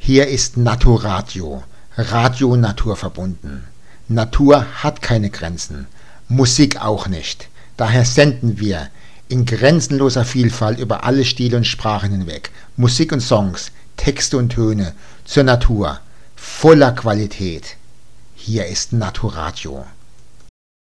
Hier ist Naturadio, Radio naturverbunden. Natur hat keine Grenzen, Musik auch nicht. Daher senden wir in grenzenloser Vielfalt über alle Stile und Sprachen hinweg. Musik und Songs, Texte und Töne zur Natur, voller Qualität. Hier ist Naturadio.